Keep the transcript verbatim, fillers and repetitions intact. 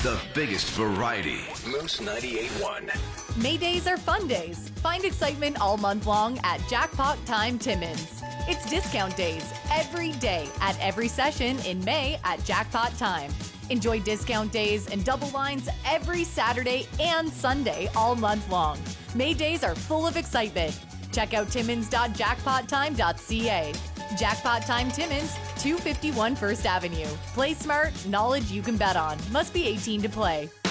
The biggest variety. Moose ninety-eight point one. May days are fun days. Find excitement all month long at Jackpot Time Timmins. It's discount days every day at every session in May at Jackpot Time. Enjoy discount days and double lines every Saturday and Sunday all month long. May days are full of excitement. Check out timmins dot jackpot time dot c a. Jackpot Time Timmins, two fifty-one First Avenue. Play smart, knowledge you can bet on. Must be eighteen to play.